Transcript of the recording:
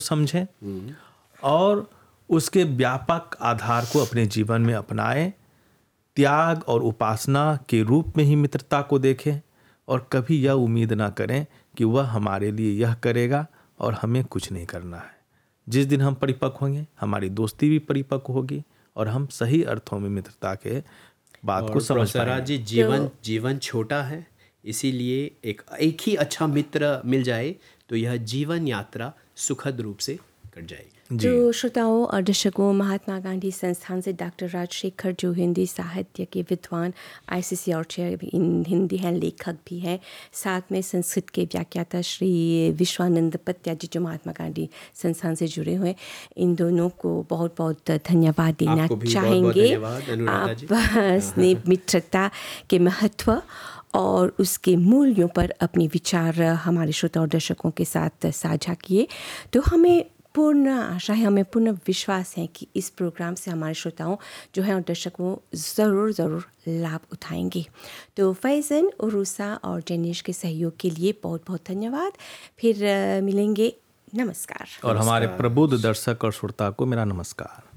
समझें और उसके व्यापक आधार को अपने जीवन में अपनाएं। त्याग और उपासना के रूप में ही मित्रता को देखें और कभी यह उम्मीद ना करें कि वह हमारे लिए यह करेगा और हमें कुछ नहीं करना है। जिस दिन हम परिपक्व होंगे, हमारी दोस्ती भी परिपक्व होगी और हम सही अर्थों में मित्रता के बात को समझ पाएंगे। जीवन छोटा है, इसीलिए एक ही अच्छा मित्र मिल जाए तो यह जीवन यात्रा सुखद रूप से कट जाएगी। तो श्रोताओं और दर्शकों, महात्मा गांधी संस्थान से डॉक्टर राजशेखर, जो हिंदी साहित्य के विद्वान, ICCR हिंदी हैं, लेखक भी हैं, साथ में संस्कृत के व्याख्याता श्री विश्वानंद पत्याजी, जो महात्मा गांधी संस्थान से जुड़े हुए, इन दोनों को बहुत बहुत धन्यवाद देना चाहेंगे। आपने मित्रता के महत्व और उसके मूल्यों पर अपने विचार हमारे श्रोता और दर्शकों के साथ साझा किए। तो हमें पूर्ण आशा है, हमें पूर्ण विश्वास है कि इस प्रोग्राम से हमारे श्रोताओं जो हैं और दर्शकों ज़रूर लाभ उठाएंगे। तो फैज़न, उरूसा और जेनिश के सहयोग के लिए बहुत बहुत धन्यवाद। फिर मिलेंगे। नमस्कार। और हमारे प्रबुद्ध दर्शक और श्रोता को मेरा नमस्कार।